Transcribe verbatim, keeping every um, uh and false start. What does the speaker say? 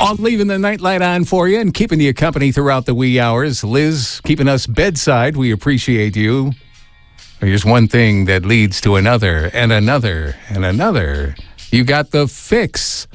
On leaving the nightlight on for you and keeping you company throughout the wee hours. Liz, keeping us bedside. We appreciate you. Here's one thing that leads to another and another and another. You got the fix.